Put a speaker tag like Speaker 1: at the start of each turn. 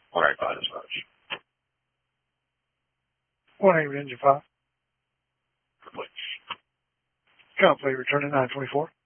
Speaker 1: All right, bye, dispatch.
Speaker 2: Morning, Engine 5.
Speaker 1: Complete.
Speaker 2: Complete, returning 924.